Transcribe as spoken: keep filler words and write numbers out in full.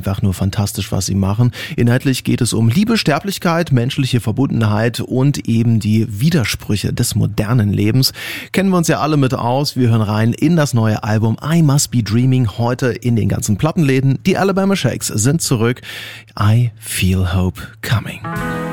einfach nur fantastisch, was sie machen. Inhaltlich geht es um Liebe, Sterblichkeit, menschliche Verbundenheit und eben die Widersprüche des modernen Lebens. Kennen wir uns ja alle mit aus. Wir hören rein in das neue Album I Must Be Dreaming, heute in den ganzen Plattenläden. Die Alabama Shakes sind zurück. I Feel Hope Coming.